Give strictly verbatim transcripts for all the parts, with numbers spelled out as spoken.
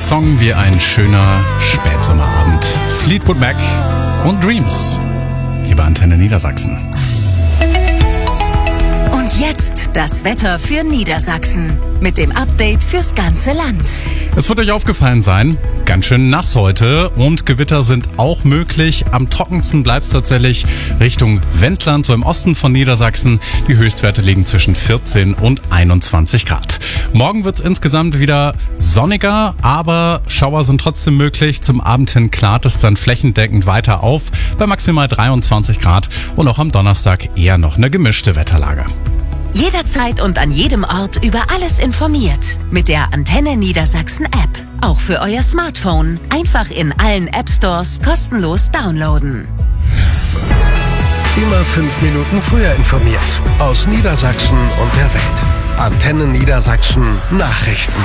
Song wie ein schöner Spätsommerabend. Fleetwood Mac und Dreams. Hier bei Antenne Niedersachsen. Und jetzt das Wetter für Niedersachsen mit dem Update fürs ganze Land. Es wird euch aufgefallen sein, ganz schön nass heute und Gewitter sind auch möglich. Am trockensten bleibt es tatsächlich Richtung Wendland, so im Osten von Niedersachsen. Die Höchstwerte liegen zwischen vierzehn und einundzwanzig Grad. Morgen wird es insgesamt wieder sonniger, aber Schauer sind trotzdem möglich. Zum Abend hin klart es dann flächendeckend weiter auf bei maximal dreiundzwanzig Grad und auch am Donnerstag eher noch eine gemischte Wetterlage. Jederzeit und an jedem Ort über alles informiert. Mit der Antenne Niedersachsen App. Auch für euer Smartphone. Einfach in allen App Stores kostenlos downloaden. Immer fünf Minuten früher informiert. Aus Niedersachsen und der Welt. Antenne Niedersachsen Nachrichten.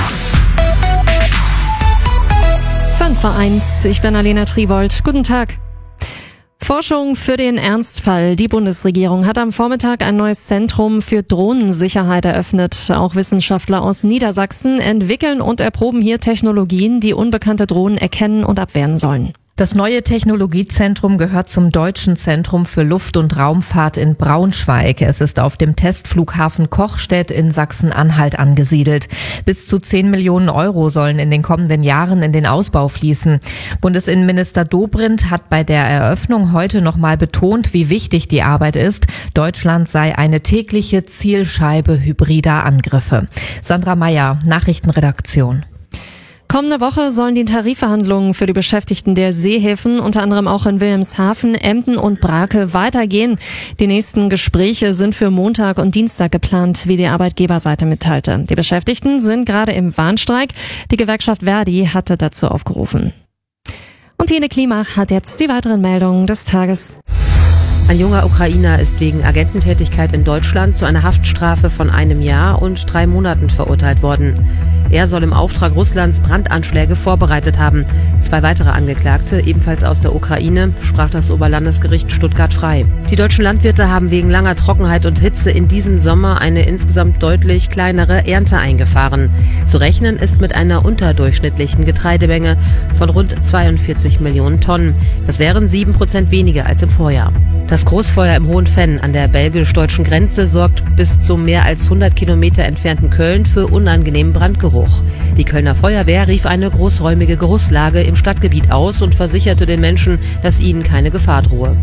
fünf vor eins, ich bin Alena Tribold. Guten Tag. Forschung für den Ernstfall. Die Bundesregierung hat am Vormittag ein neues Zentrum für Drohnensicherheit eröffnet. Auch Wissenschaftler aus Niedersachsen entwickeln und erproben hier Technologien, die unbekannte Drohnen erkennen und abwehren sollen. Das neue Technologiezentrum gehört zum Deutschen Zentrum für Luft- und Raumfahrt in Braunschweig. Es ist auf dem Testflughafen Kochstedt in Sachsen-Anhalt angesiedelt. Bis zu zehn Millionen Euro sollen in den kommenden Jahren in den Ausbau fließen. Bundesinnenminister Dobrindt hat bei der Eröffnung heute nochmal betont, wie wichtig die Arbeit ist. Deutschland sei eine tägliche Zielscheibe hybrider Angriffe. Sandra Meyer, Nachrichtenredaktion. Kommende Woche sollen die Tarifverhandlungen für die Beschäftigten der Seehäfen, unter anderem auch in Wilhelmshaven, Emden und Brake, weitergehen. Die nächsten Gespräche sind für Montag und Dienstag geplant, wie die Arbeitgeberseite mitteilte. Die Beschäftigten sind gerade im Warnstreik. Die Gewerkschaft Verdi hatte dazu aufgerufen. Und Jene Klimach hat jetzt die weiteren Meldungen des Tages. Ein junger Ukrainer ist wegen Agententätigkeit in Deutschland zu einer Haftstrafe von einem Jahr und drei Monaten verurteilt worden. Er soll im Auftrag Russlands Brandanschläge vorbereitet haben. Zwei weitere Angeklagte, ebenfalls aus der Ukraine, sprach das Oberlandesgericht Stuttgart frei. Die deutschen Landwirte haben wegen langer Trockenheit und Hitze in diesem Sommer eine insgesamt deutlich kleinere Ernte eingefahren. Zu rechnen ist mit einer unterdurchschnittlichen Getreidemenge von rund zweiundvierzig Millionen Tonnen. Das wären sieben Prozent weniger als im Vorjahr. Das Großfeuer im Hohenfenn an der belgisch-deutschen Grenze sorgt bis zum mehr als hundert Kilometer entfernten Köln für unangenehmen Brandgeruch. Die Kölner Feuerwehr rief eine großräumige Geruchslage im Stadtgebiet aus und versicherte den Menschen, dass ihnen keine Gefahr drohe.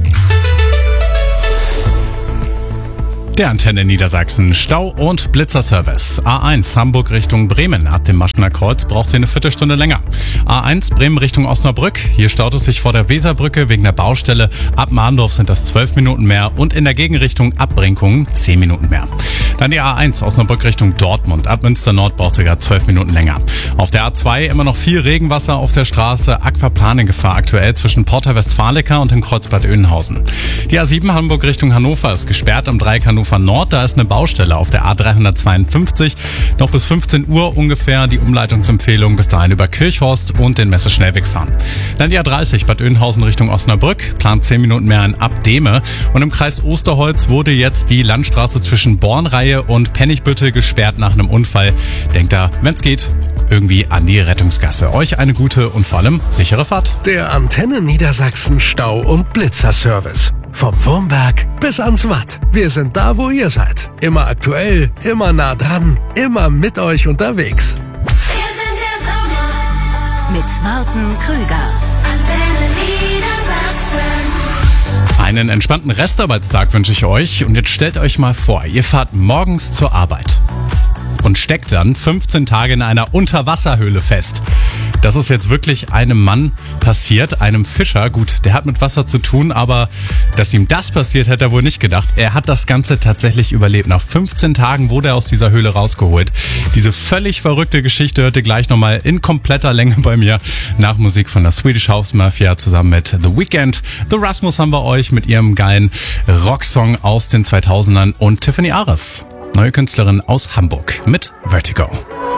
Der Antenne Niedersachsen Stau- und Blitzerservice. A eins Hamburg Richtung Bremen. Ab dem Maschener Kreuz braucht sie eine Viertelstunde länger. A eins Bremen Richtung Osnabrück. Hier staut es sich vor der Weserbrücke wegen der Baustelle. Ab Mahndorf sind das zwölf Minuten mehr und in der Gegenrichtung ab Brinkungen zehn Minuten mehr. Dann die A eins Osnabrück Richtung Dortmund. Ab Münster Nord braucht ihr gerade zwölf Minuten länger. Auf der A zwei immer noch viel Regenwasser auf der Straße. Aquaplaning-Gefahr aktuell zwischen Porta Westfalica und dem Kreuzbad Oedenhausen. Die A sieben Hamburg Richtung Hannover ist gesperrt am Dreieck Hannover Nord, da ist eine Baustelle auf der A dreihundertzweiundfünfzig. Noch bis fünfzehn Uhr ungefähr die Umleitungsempfehlung, bis dahin über Kirchhorst und den Messeschnellweg fahren. Dann die A dreißig Bad Oeynhausen Richtung Osnabrück, plant zehn Minuten mehr in Abdeme. Und im Kreis Osterholz wurde jetzt die Landstraße zwischen Bornreihe und Pennigbüttel gesperrt nach einem Unfall. Denkt da, wenn's geht, irgendwie an die Rettungsgasse. Euch eine gute und vor allem sichere Fahrt. Der Antenne Niedersachsen Stau- und Blitzerservice. Vom Wurmberg bis ans Watt. Wir sind da, wo ihr seid. Immer aktuell, immer nah dran, immer mit euch unterwegs. Wir sind der Sommer mit Martin Krüger. Antenne Niedersachsen. Einen entspannten Restarbeitstag wünsche ich euch. Und jetzt stellt euch mal vor, ihr fahrt morgens zur Arbeit und steckt dann fünfzehn Tage in einer Unterwasserhöhle fest. Das ist jetzt wirklich einem Mann passiert, einem Fischer. Gut, der hat mit Wasser zu tun, aber dass ihm das passiert, hätte er wohl nicht gedacht. Er hat das Ganze tatsächlich überlebt. Nach fünfzehn Tagen wurde er aus dieser Höhle rausgeholt. Diese völlig verrückte Geschichte hört ihr gleich nochmal in kompletter Länge bei mir nach Musik von der Swedish House Mafia zusammen mit The Weeknd. The Rasmus haben wir euch mit ihrem geilen Rocksong aus den zweitausendern und Tiffany Ares, neue Künstlerin aus Hamburg mit Vertigo.